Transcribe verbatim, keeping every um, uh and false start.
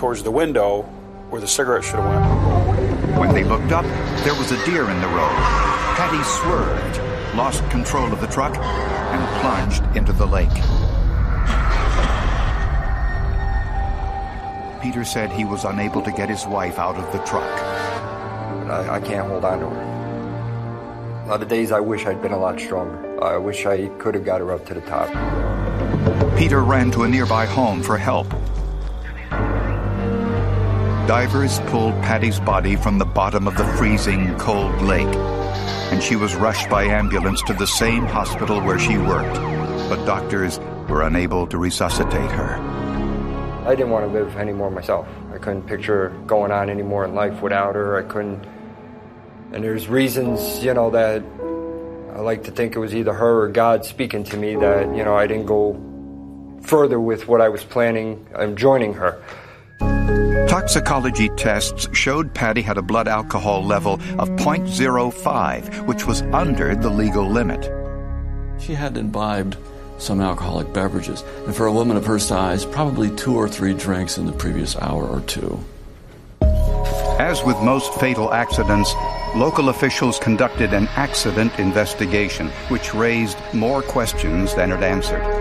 towards the window where the cigarette should have went. When they looked up, there was a deer in the road. Patty swerved, lost control of the truck, and plunged into the lake. Peter said he was unable to get his wife out of the truck. I, I can't hold on to her. A lot of days I wish I'd been a lot stronger. I wish I could have got her up to the top. Peter ran to a nearby home for help. Divers pulled Patty's body from the bottom of the freezing, cold lake, and she was rushed by ambulance to the same hospital where she worked, but doctors were unable to resuscitate her. I didn't want to live anymore myself. I couldn't picture going on anymore in life without her. I couldn't. And there's reasons, you know, that I like to think it was either her or God speaking to me that, you know, I didn't go further with what I was planning. I'm joining her. Toxicology tests showed Patty had a blood alcohol level of zero point zero five, which was under the legal limit. She had imbibed some alcoholic beverages, and for a woman of her size, probably two or three drinks in the previous hour or two. As with most fatal accidents, local officials conducted an accident investigation, which raised more questions than it answered.